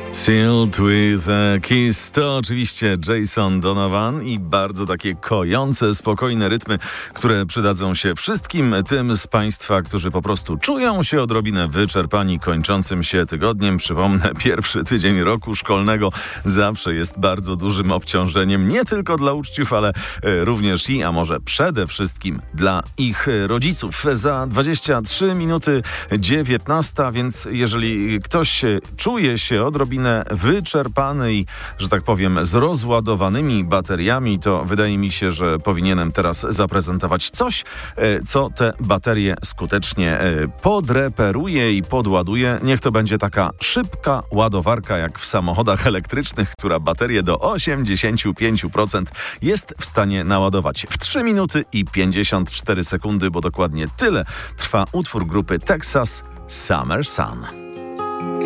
Sealed with a Kiss to oczywiście Jason Donovan i bardzo takie kojące, spokojne rytmy, które przydadzą się wszystkim tym z Państwa, którzy po prostu czują się odrobinę wyczerpani kończącym się tygodniem. Przypomnę, pierwszy tydzień roku szkolnego zawsze jest bardzo dużym obciążeniem, nie tylko dla uczniów, ale również a może przede wszystkim dla ich rodziców. Za 23 minuty 19, więc jeżeli ktoś czuje się odrobinę wyczerpany i, że tak powiem, z rozładowanymi bateriami, to wydaje mi się, że powinienem teraz zaprezentować coś, co te baterie skutecznie podreperuje i podładuje. Niech to będzie taka szybka ładowarka jak w samochodach elektrycznych, która baterię do 85% jest w stanie naładować w 3 minuty i 54 sekundy, bo dokładnie tyle trwa utwór grupy Texas Summer Sun.